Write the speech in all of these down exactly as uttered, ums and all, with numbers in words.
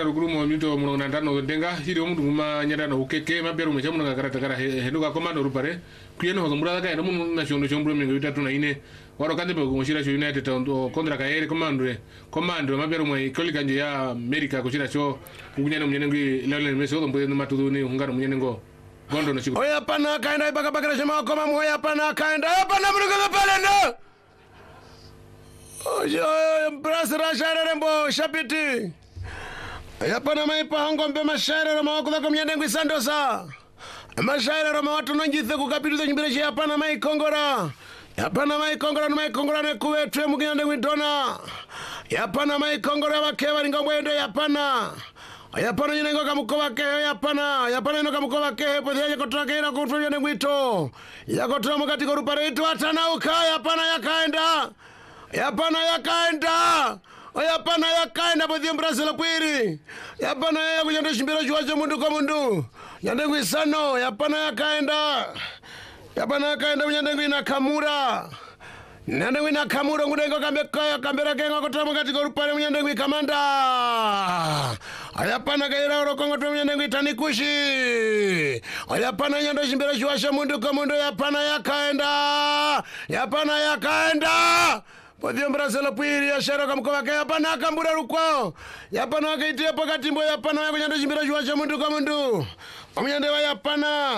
rukuru mo mito mo na ndano denga hiri omuntu kuma nyanda no ukeke mabero mo chamu na karata kara henuka komando rupare kuyeno ho murada ka no mo na shono shombro mengo bitatu na ine waro kande be ko shira sho United to kontra ka ere komando komando mabero mo ikoli kanje ya America ko shira sho kunyana mnyene ngi Lionel Messi odo mboye matudu ni ungara mnyene ngo gondo no chiku oya pana kaenda ibaka bakira shema koma mo oya pana kaenda pana muruga pale no oyo brasra shara rembo shapiti yapana maipa hongo mbe mashaira roma wakuda kumyende ngwi sandosa mashaira roma watu nonjithe kukapituza nyimbire yapana mai kongora yapana mai kongora mai kongora ne kuwetwe mugende ngwi dona yapana mai kongora bakewa ngomwende yapana yapana nyine ngoka mukoba ke yapana yapana inoka mukoba ke podya kotoka ina kutulya ne ngwito yakotoka mukati ko rupare itu atana uka yapana yakaenda yapana yakaenda Yapana yakaenda bodhi Brazil kwiri yapana ya kujenda shimbira chwacho mundu kwa mundu yande ngwisano yapana yakaenda yapana yakaenda kunyende ngwina kamura nande ngwina kamura ngudengo kambe kaya kambera kenga kotama ngati korupare kunyende ngwi kamanda ayapana kaira orokongo to kunyende ngwi tanikushi ayapana nyando shimbira chwacho mundu kwa mundu yapana yakaenda yapana yakaenda Podhi Brazil pwiri ya shara kamkoba ke yapana akambura rukwao yapana wakaitia pakati mbo yapana ya kunyanda shimbira chwacha mundu kwa mundu omnyande wa yapana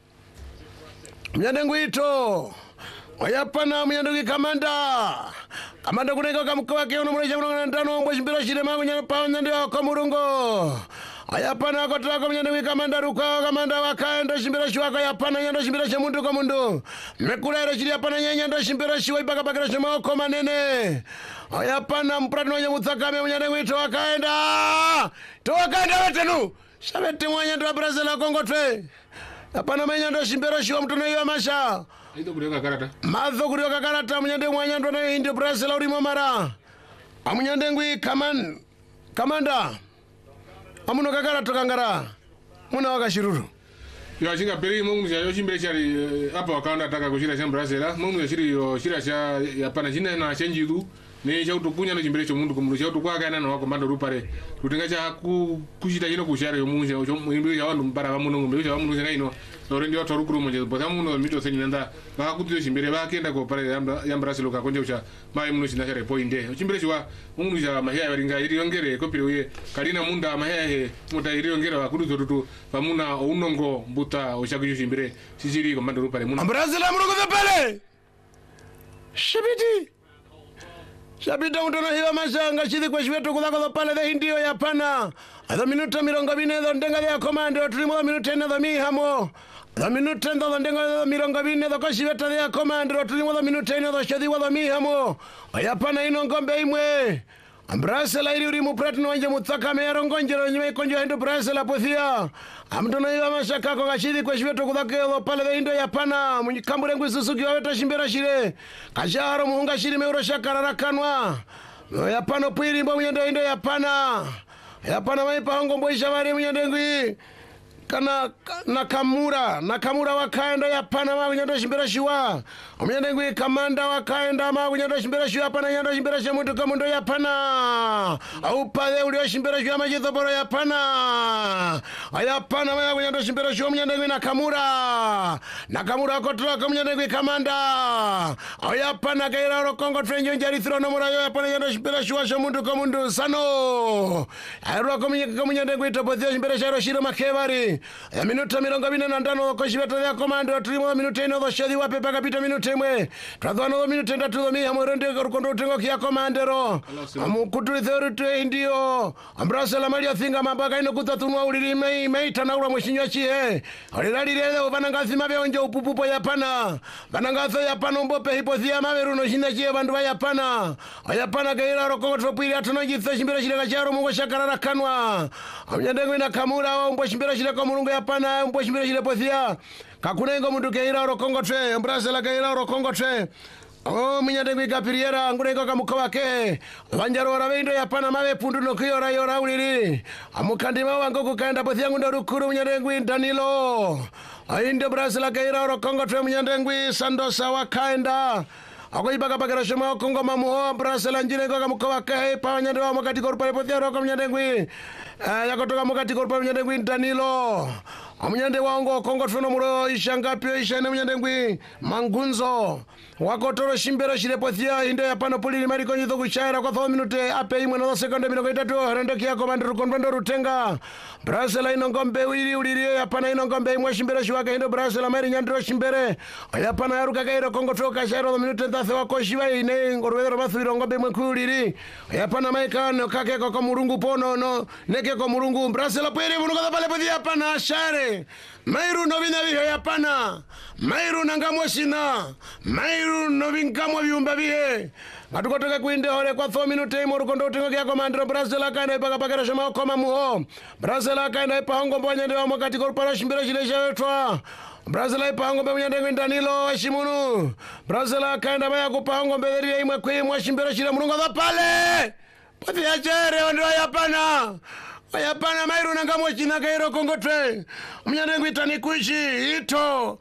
mnyande ngwito wayapana omnyande kikamanda kamanda kuneka kamkoba ke unomulesha mwana ndano mbo shimbira shirema kunyanda pa mnyande wa komurungo ayapana kotoka kumnyande wikamanda rukwao kamanda wakaenda shimbira shwaka yapana nyanda shimbira cha mundu kwa mundu mekula chiri yapana nyanda shimbira shwa ibaka bakira shema ko manene ayapana mprano wenye muthakame mnyande wito wakaenda to wakaenda wetenu shabete mwanya ndo Brazil akongotwe yapana manyanda shimbira shwa mtono yiwa masha ito kurioka karata madho kurioka karata mnyande mwanya ndo na indi Brazil urimo mara amnyande ngwi kaman kamanda amuno kakara tokangara muna wakashiruru yo chinga peri mungu ya yochimbere chari apa wakanda taka kushira cha Brazil mungu ya shiri yo shira cha yapana chine na change du ne cha utukunya no chimbere cho mundu kumuru cha utukwa kana na wako mando rupare rutenga cha ku kushita chino kushara yo mungu cho muimbiri ya wandu mbara ba mungu mbe cha mungu cha ino lore ndio torukuru mo je bota mungu mito senyenda ba kutyo chimbere ba kenda ko pare ya Brazil ka konje cha mai mungu china chare poinde chimbere chwa mungu cha mahya baringa iri yongere ko pire kalina munda mahya he muta iri yongere wa kudu tutu pamuna unongo mbuta oshakuyo chimbere sisiri ko mando rupare mungu Brazil amurugo pale shibiti Shabita mtono hiwa mashanga chidi kwa shivetu kudhako pale the hindiyo yapana Adha minuta mirongo bine dho ndenga dhea komande Watulimo dha minuta ina dha mihamo Dha minuta ina dha ndenga dha mirongo bine dho kwa shiveta dhea komande Watulimo dha minuta ina dha shadhiwa dha mihamo Yapana ino ngombe imwe Brazil iri uri mupratino wanje muthaka meyaro ngonjero Nyime ikonjo hindu Brazil apothia Amtono hiwa mashaka kwa chidi kwa shivetu kudhako pale the hindiyo yapana Kambure ngwi Suzuki waweta shimbira shire Kasharo muhunga shiri meuro shakara kanwa yapano pwiri mbo mnyende inde yapana yapana maipa hongo mbo ishabari mnyende ngwi kana na kamura na kamura wakaenda yapana ma mnyende shimbira shiwa mnyende ngwi kamanda wakaenda ma mnyende shimbira shiwa yapana mnyende shimbira shiwa mtu kamundo yapana au pale ulio shimbira shiwa majitho boro yapana yapana ma mnyende shimbira shiwa mnyende ngwi na kamura na kamura kotoa kwa mnyende ngwi kamanda yapana kaira rokongo trenjo njari thiro no mura yapana mnyende shimbira shiwa shiwa mtu kamundo sano ayro kwa mnyende ngwi topothio shimbira shiwa shiro makebari ya minuta mirongo bine na ndano kwa shiveta ya komando tulimo minuta ino dho shedhi wape paka pita minuta imwe tradhano dho minuta ndatu dho miha mwende kondo utengo kia komandero amukuturi theory tue indio Brazil amalia thinga mabaka ino kutatunwa uliri mei mei tanaura mwishinywa chie alirali lele vanangathi mabe onjo upupupo yapana vanangatho yapana umbope hipothia maberu no shina chie bandu wa yapana yapana kaira rokongo tropiri atonojithe shimbira shireka charo mungo shakarara kanwa amnyandengo ina kamura wa umbo shimbira shireka mulungu yapana umbo shimbira shireka pothia kakunengo mundu kaira rokongo tre Brazil kaira rokongo tre Oh, mnyande ngwi kapiriera ngureko kamukoba ke banjaro warabindo yapana mabe pundu no kiyora yora uliri amukandi mawango kukaenda pothia ngundo rukuru mnyande ngwi Danilo aindo Brazil kaira rokongo tre mnyande ngwi Sandosa wakaenda ako ibaka pakera shema kongo mamu Brasela njine kwa mkoa kai pa nyande wa makati korpa potia ro kamnyande ngwi yakotoka makati korpa nyande ngwi Danilo amnyande wango kongo tuno muro ishanga pio ishane mnyande ngwi Mangunzo wakotoro shimbero shire potia inde yapano puli mari konyi to kuchaira kwa tho minute ape imwe no sekonde minoko itatu harende kia komando konvendo rutenga Brasela inongombe wiri uliri yapana inongombe imwe shimbero shiwaka indo Brasela mari nyandro shimbere yapana yaruka kairo kongo toka shairo minute thathe wako shiwa ine ngorwero bathiro ngombe imwe kuliri yapana maikano kake ko murungu pono no neke ko murungu Brasela pere munuko pale podia yapana share Mairu novina vihe yapana Mairu nangamweshina Mairu novinkamwa viumba vihe Ngatukotoka kuinde hore kwa tho minute imo rukondo utingo kia komandro Brasela kaina ipaka pakera shama okoma muho Brasela kaina ipa hongo mbonyende wa mwakati korupara shimbira shilesha wetwa Brasela ipa hongo mbonyende ngwi Danilo Shimunu Brasela kaina maya kupa hongo mbedheria imwe kwe imwe shimbira shile murungo dha pale Pati ya chere wandiwa yapana Yapana Mairu nangamweshina kairo kongotre Mnyande ngwi Tanikuishi Ito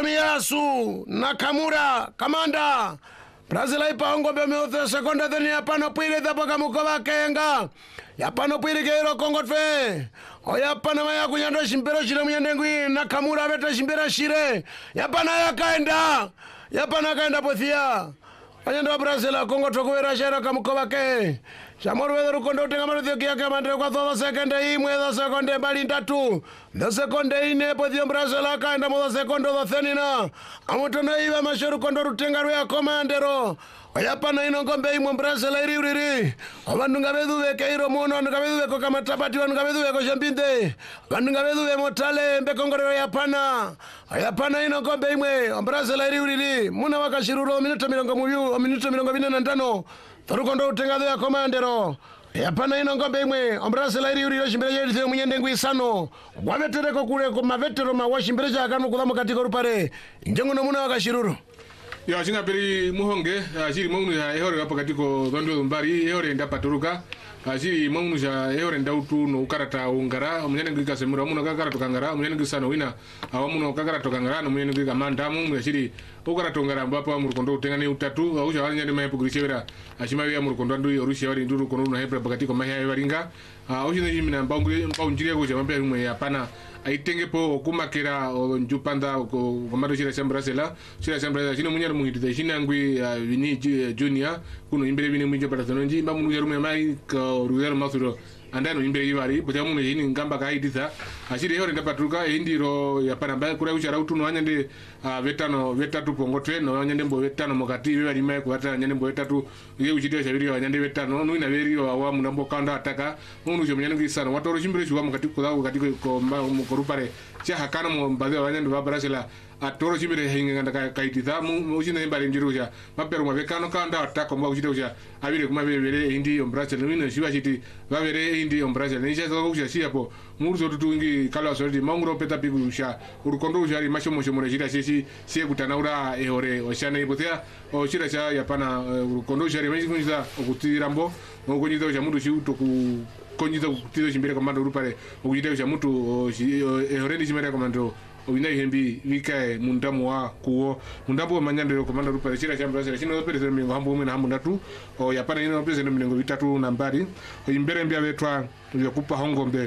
Tomiyasu Nakamura Kamanda Brasela ipa hongo mbonyende sekonda dheni yapano pwile dhapaka mukova kenga Yapano pwile kairo kongotre Oyapana maya kunyando shimbero shire mnyande ngwi Nakamura vete shimbero shire Yapana ya kaenda Yapana kaenda pothia Anyando wa Brasela kongo tokuwera shera kamukova ke Shamoru wedo rukondo utenga marudhio kia kamandre kwa thoda sekonde imwe dha sekonde mbali ntatu dha sekonde ine pothio Brasela kaenda mo dha sekondo dha thenina Amutono iwa mashoru kondo rutenga ruya komandero Oyapana inongombe imwe Brasela iri uriri Abandu ngabedhuwe keiro muno ngabedhuwe ko kamatabati wanu ngabedhuwe ko shambinde Abandu ngabedhuwe motale mbekongorero yapana Oyapana inongombe imwe Brasela iri uriri Muna wakashiruro minuto milongo muyu minuto milongo vine na ntano Torukondo utenga dhuya komandero Yapana inongombe imwe Brasela iri uriri shimbire jeli mnyende ngwi sano Wavetereko kule kumavetero mawashimbire jakanu kudhamu katiko rupare Njengu no muna wakashiruro Ya chinga peri muhonge ashiri mongnu ya ehore hapo katiko dhondo mbari ehore nda paturuka ashiri mongnu ya ehore nda utu no ukarata ungara mnyene ngika semura muno kakara tokangara mnyene ngisa no wina awamuno kakara tokangara no mnyene ngika manda mongnu ashiri ukarata ungara mbapo wa murukondo utengane utatu ausha wali nyande mahepo grishewera ashima ya murukondo ndu yorushi wali nduru kono no hepra pakatiko mahya yaringa aushi no jimina mbangure mbaunjire ko jambe mwe yapana aitenge po kumakera njupanda ko komando shira Brasela shira Brasela chino munyaro muhitida china ngwi vini junior kuno imbere vini mwinje para tononji mba munu yarume mai ko rugero masuro andano imbere yivari bota munu yini ngamba kaitisa ashiri yore ndapatuka indiro yapana ba kura uchara utuno anyande vetano vetatu pongotre no anyande mbo vetano mokati bari mai ko ata anyande mbo vetatu ye uchitira chabiri anyande vetano no ina veri wa muna mbo kanda ataka munu jo mnyane ngisana watoro chimbere chuwa mokati ko kati ko korupare cha hakana mo mbaze wa anyande ba Brasela atoro chimbere hinga nganda kaitisa mu uchine mbali njiruja mapero mavekano kanda ataka mbo uchitira abire kuma bebere indi Brasela wino shiwa chiti babere indi Brasela ni chazo kucha siapo murzo tutungi kala sordi mangro peta pigusha urukondo ujari mashomo shomo jira sisi sie kutanaura ehore oshana ipotea o shira cha yapana urukondo ujari menji kunjiza okutirambo ngokunjiza uja mundu shiuto ku konjiza kutizo chimbere komando urupare okujita uja mutu ehore ni chimbere komando obina ihembi vikae mundamu wa kuo mundambo manyando komando rupare shira cha Brasela chino pere mingo hambo umwe na hambo ndatu o yapana ino pese mingo vitatu nambari imbere mbia vetwa yokupa hongombe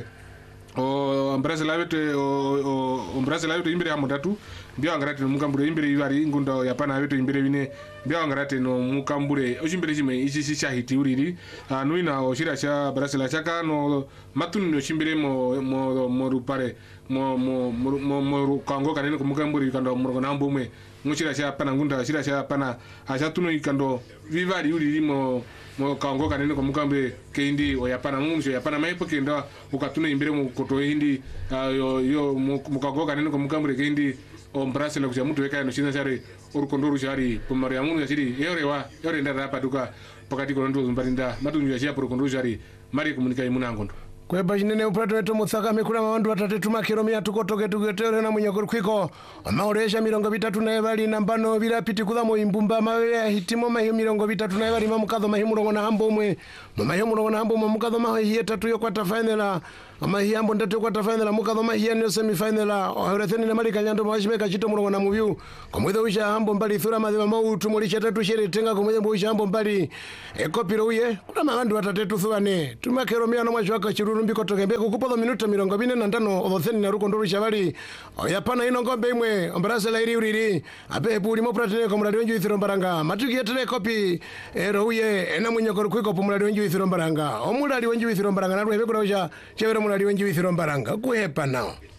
o Brasela vete o Brasela vete imbere hambo ndatu mbia angarate no mukambure imbere ivari ngunda yapana vete imbere vine mbia angarate no mukambure ochimbere chime ichi shahiti uriri anuina o shira cha Brasela chaka no matunu no chimbere mo mo mo rupare mo mo mo mo kango kanene kumukambure kando murgo nambo mwe muchira cha pana ngunda shira cha pana acha tuno ikando vivari uriri mo mo kango kanene kumukambure keindi o yapana munjo yapana maipo kenda ukatuno imbere mo koto hindi yo yo mukango kanene kumukambure keindi o Brasela kuja mutu weka no china chare urukondoru chari pomari amungu chiri yorewa yore ndara paduka pakati ko ndo mbarinda matunyu ya chapro kondoru chari mari komunika imunangondo kweba chinene upato wetu muthaka mikula mawandu watatetu makiro mia tukotoke tugetere na munyokoro kwiko amauresha mirongo bitatu na ebali nambano bila piti kudamo imbumba mawe hitimo mahi mirongo bitatu na ebali mamukadho mahi murongo na hambo mwe mahi murongo na hambo mamukadho mahi yetatu yo kwata final amahi hambo ndatu kwata final mukadho mahi ya semi final oretheni na mali kanyando mawashimeka chito murongo na muvyu komwetho wisha hambo mbali thura madhiba mau tumulisha tatu shere tenga komwetho wisha hambo mbali ekopiro uye kuna mawandu watatetu thuane tumakiro mia no mwashwaka chiruru mbiko tokembe kukupa minuta mirongo ine na tano otheni na ruko nduru shabali yapana ino ngombe imwe ombrasa la iri uriri ape buli mo pratene ko mradi wenju ithiro mbaranga matuki yetere kopi ero uye ena munyokoro kwiko po mradi wenju ithiro mbaranga omulali wenju ithiro mbaranga na ruhebe kura usha chevera mradi wenju ithiro mbaranga kuhepa nao.